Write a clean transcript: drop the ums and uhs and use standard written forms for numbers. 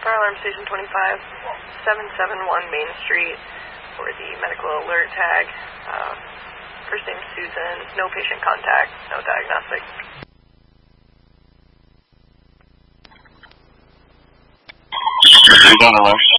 Fire alarm station 25, 771 Main Street for the medical alert tag. First name Susan, no patient contact, no diagnostic. He's on alert.